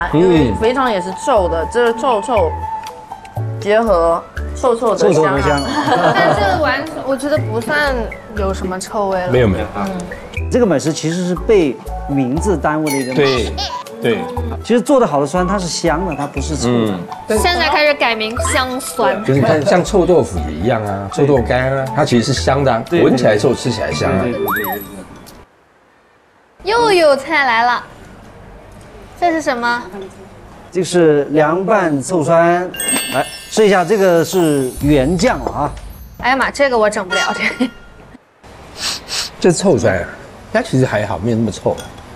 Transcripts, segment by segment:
因为肥肠也是臭的，这个臭结合臭的香。 但这个我觉得不算有什么臭味了。 没有。 这个美食其实是被名字耽误的一个美食。 对， 其实做的好的酸它是香的，它不是臭的。 现在开始改名香酸。 就是你看，像臭豆腐也一样啊，臭豆干啊，它其实是香的，闻起来臭，吃起来香啊。 又有菜来了，这是什么？ 这是凉拌臭酸，来试一下，这个是原酱啊。 哎呀妈，这个我整不了这。 这是臭酸啊，它其实还好，没有那么臭。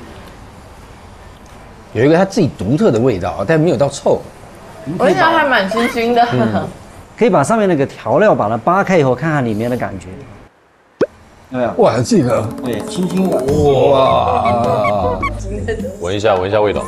有一个它自己独特的味道，但没有到臭。 而且还蛮清新的。 可以把上面那个调料把它扒开以后，看看里面的感觉。有没有？ 哇，这个对，清新的。 哇， 闻一下味道。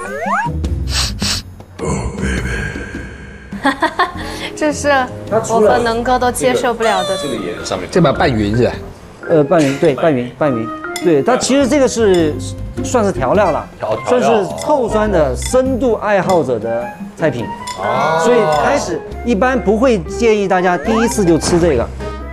这是我和能哥都接受不了的。 这个也上面， 这把拌匀是吧？ 拌匀，对，拌匀。对，它其实这个是算是调料了，算是臭酸的深度爱好者的菜品。所以开始一般不会建议大家第一次就吃这个。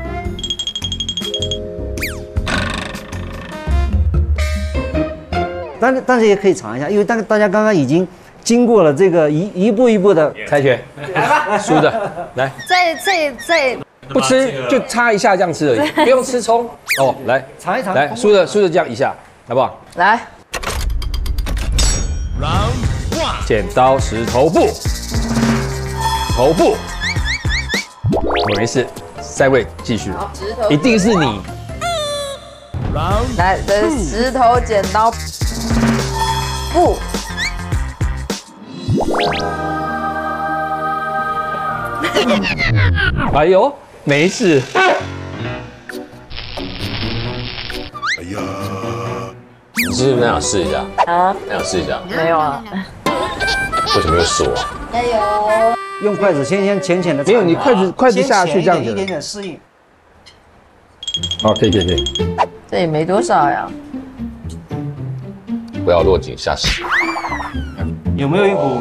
但是也可以尝一下，因为大家刚刚已经经过了这个一步一步的猜拳，输的来， 再不吃就擦一下这样吃而已，不用吃葱哦。来尝一尝， 来输的这样一下，好不好？ 来， 剪刀石头布，没事，下一位继续，一定是你。 来，这是石头剪刀布。 哎呦，没事。 你是不是想试一下？ 啊？ 想试一下？ 没有啊。 为什么又是我？ 加油！ 用筷子先浅的， 没有，你筷子下去这样子， 一点点适应。 好，可以。 这也没多少呀。 不要落井下石。 有没有一股？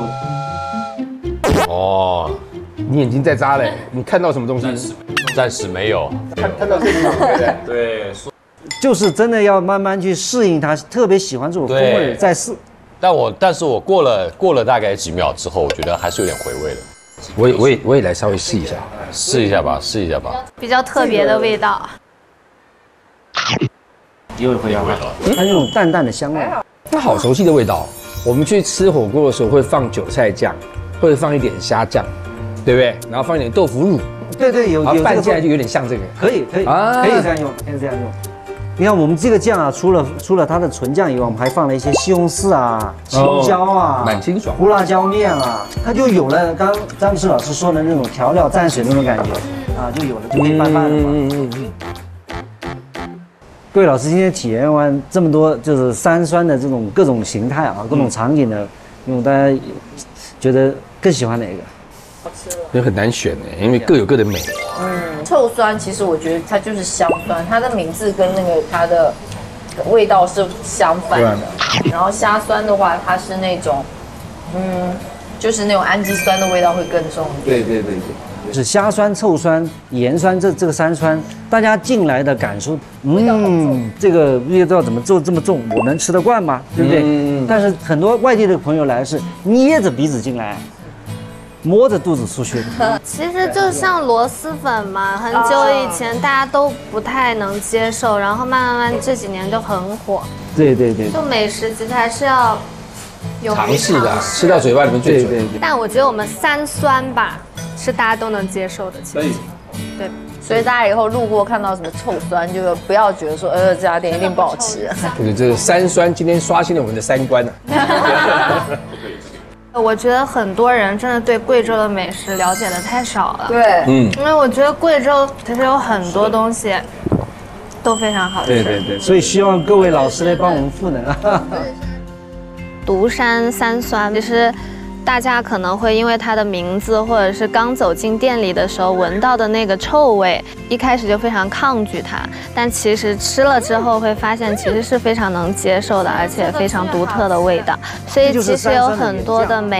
哦， 你眼睛在眨嘞，你看到什么东西？ 暂时没有。 看到这个， 对。 就是真的要慢慢去适应它，特别喜欢这种风味再试。 但是我过了大概几秒之后，我觉得还是有点回味的。 我也来稍微试一下， 试一下吧。 比较特别的味道。 有回味，它那种淡淡的香味， 它好熟悉的味道。我们去吃火锅的时候会放韭菜酱，或者放一点虾酱，对不对？然后放一点豆腐乳， 对，有拌进来就有点像这个。 可以这样用，可以这样用。你看我们这个酱啊，除了它的纯酱以外，我们还放了一些西红柿啊、青椒啊、 蛮清爽， 胡辣椒面啊，它就有了刚詹姆斯老师说的那种调料蘸水那种感觉啊，就有了，就可以拌饭了嘛。各位老师今天体验完这么多就是三酸的这种各种形态啊，各种场景的，因为大家觉得更喜欢哪个？ 也很难选哎，因为各有各的美。 臭酸其实我觉得它就是香酸，它的名字跟那个它的味道是相反的。然后虾酸的话，它是那种，就是那种氨基酸的味道会更重一点。 对，是虾酸、臭酸、盐酸这个三酸，大家进来的感受，这个味道怎么做这么重？我能吃得惯吗？对不对？但是很多外地的朋友来是捏着鼻子进来。摸着肚子出去的， 其实就像螺蛳粉嘛，很久以前大家都不太能接受，然后慢慢这几年就很火。 对， 就美食其实还是要有尝试的，吃到嘴巴里面最准。对。 但我觉得我们三酸吧，是大家都能接受的。其实，对。 所以大家以后路过看到什么臭酸，就不要觉得说，这家店一定不好吃。 对，这三酸今天刷新了我们的三观啊。 我觉得很多人真的对贵州的美食了解的太少了。 对， 因为我觉得贵州其实有很多东西都非常好吃。 对，所以希望各位老师来帮我们赋能啊。 独山三酸，其实大家可能会因为它的名字，或者是刚走进店里的时候闻到的那个臭味，一开始就非常抗拒它。但其实吃了之后会发现，其实是非常能接受的，而且非常独特的味道。所以其实有很多的美